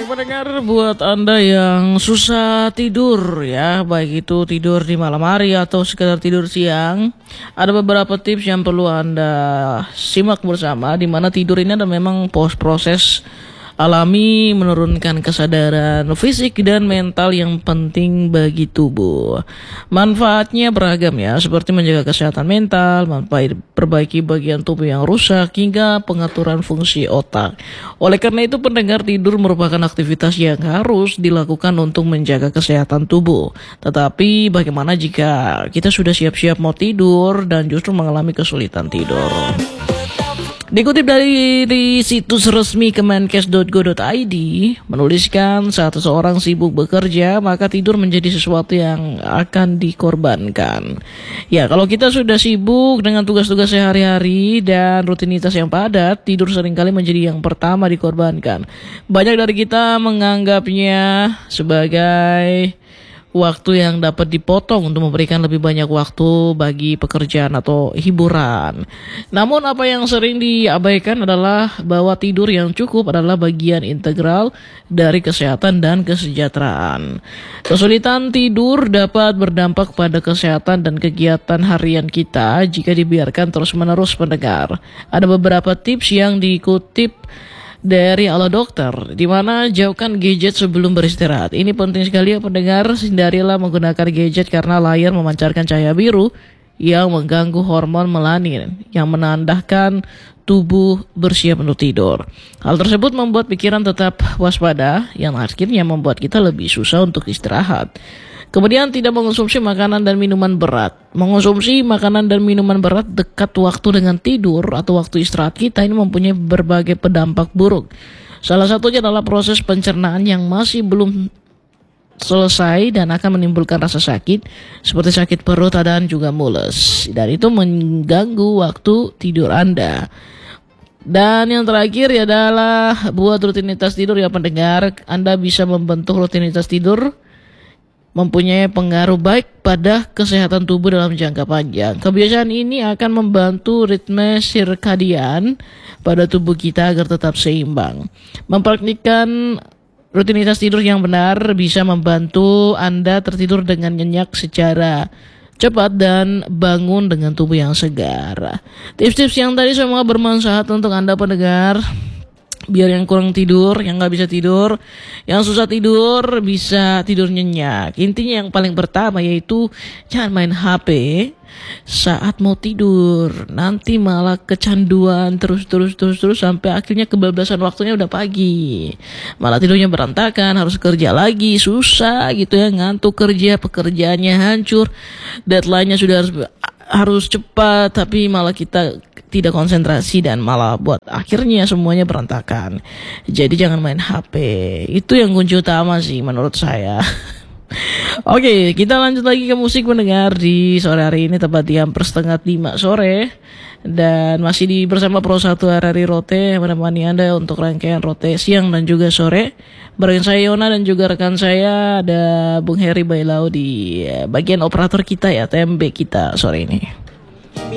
Baik pendengar, buat Anda yang susah tidur ya, baik itu tidur di malam hari atau sekedar tidur siang, ada beberapa tips yang perlu Anda simak bersama, di mana tidur ini ada memang proses alami menurunkan kesadaran fisik dan mental yang penting bagi tubuh. Manfaatnya beragam ya, seperti menjaga kesehatan mental, memperbaiki bagian tubuh yang rusak, hingga pengaturan fungsi otak. Oleh karena itu, pendengar, tidur merupakan aktivitas yang harus dilakukan untuk menjaga kesehatan tubuh. Tetapi bagaimana jika kita sudah siap-siap mau tidur dan justru mengalami kesulitan tidur? Dikutip dari situs resmi kemenkes.go.id, menuliskan saat seseorang sibuk bekerja, maka tidur menjadi sesuatu yang akan dikorbankan. Ya, kalau kita sudah sibuk dengan tugas-tugas sehari-hari dan rutinitas yang padat, tidur seringkali menjadi yang pertama dikorbankan. Banyak dari kita menganggapnya sebagai waktu yang dapat dipotong untuk memberikan lebih banyak waktu bagi pekerjaan atau hiburan. Namun apa yang sering diabaikan adalah bahwa tidur yang cukup adalah bagian integral dari kesehatan dan kesejahteraan. Kesulitan tidur dapat berdampak pada kesehatan dan kegiatan harian kita jika dibiarkan terus-menerus, pendengar. Ada beberapa tips yang dikutip dari ala dokter, di mana jauhkan gadget sebelum beristirahat. Ini penting sekali ya pendengar, hindarilah menggunakan gadget karena layar memancarkan cahaya biru yang mengganggu hormon melanin yang menandakan tubuh bersiap untuk tidur. Hal tersebut membuat pikiran tetap waspada yang akhirnya membuat kita lebih susah untuk istirahat. Kemudian tidak mengonsumsi makanan dan minuman berat. Mengonsumsi makanan dan minuman berat dekat waktu dengan tidur atau waktu istirahat kita ini mempunyai berbagai berdampak buruk. Salah satunya adalah proses pencernaan yang masih belum selesai dan akan menimbulkan rasa sakit seperti sakit perut dan juga mules. Dan itu mengganggu waktu tidur Anda. Dan yang terakhir adalah buat rutinitas tidur ya pendengar. Anda bisa membentuk rutinitas tidur mempunyai pengaruh baik pada kesehatan tubuh dalam jangka panjang. Kebiasaan ini akan membantu ritme sirkadian pada tubuh kita agar tetap seimbang. Mempraktikkan rutinitas tidur yang benar bisa membantu Anda tertidur dengan nyenyak secara cepat dan bangun dengan tubuh yang segar. Tips-tips yang tadi semua bermanfaat untuk Anda pendengar. Biar yang kurang tidur, yang gak bisa tidur, yang susah tidur, bisa tidur nyenyak. Intinya yang paling pertama yaitu jangan main HP saat mau tidur. Nanti malah kecanduan terus sampai akhirnya kebablasan waktunya udah pagi. Malah tidurnya berantakan, harus kerja lagi, susah gitu ya, ngantuk kerja, pekerjaannya hancur, deadline-nya sudah harus cepat, tapi malah kita tidak konsentrasi dan malah buat akhirnya semuanya berantakan. Jadi jangan main HP. Itu yang kunci utama sih menurut saya. Oke, kita lanjut lagi ke musik pendengar di sore hari ini, tepat di hampir 4:30 sore. Dan masih bersama Pro 1 RRI Rote menemani Anda untuk rangkaian Rote siang dan juga sore. Bareng saya Yona dan juga rekan saya ada Bung Heri Bailau di bagian operator kita ya, TMB kita sore ini.